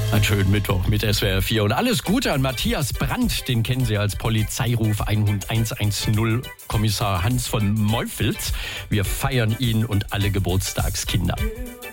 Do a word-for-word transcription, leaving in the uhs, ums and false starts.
Einen schönen Mittwoch mit S W R vier und alles Gute an Matthias Brandt, den kennen Sie als Polizeiruf hundertzehn, Kommissar Hans von Meufels. Wir feiern ihn und alle Geburtstagskinder.